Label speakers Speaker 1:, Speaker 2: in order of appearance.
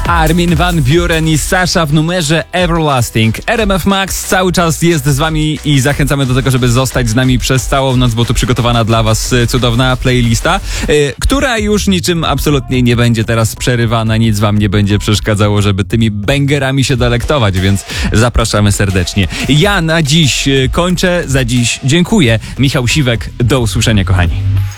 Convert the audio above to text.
Speaker 1: Armin van Buuren i Sasha w numerze Everlasting. RMF Max cały czas jest z wami i zachęcamy do tego, żeby zostać z nami przez całą noc, bo tu przygotowana dla was cudowna playlista, która już niczym absolutnie nie będzie teraz przerywana, nic wam nie będzie przeszkadzało, żeby tymi bangerami się delektować, więc zapraszamy serdecznie. Ja na dziś kończę, za dziś dziękuję. Michał Siwek, do usłyszenia, kochani.